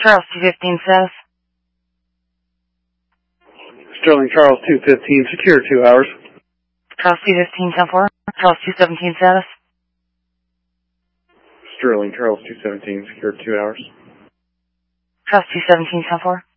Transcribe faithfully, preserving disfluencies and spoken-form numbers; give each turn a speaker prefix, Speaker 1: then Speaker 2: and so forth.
Speaker 1: Charles two fifteen status.
Speaker 2: Sterling Charles two fifteen, secure two hours.
Speaker 1: Charles two fifteen, ten four. Charles two seventeen status.
Speaker 2: Sterling Charles two seventeen, secure two hours.
Speaker 1: Charles two seventeen, ten four.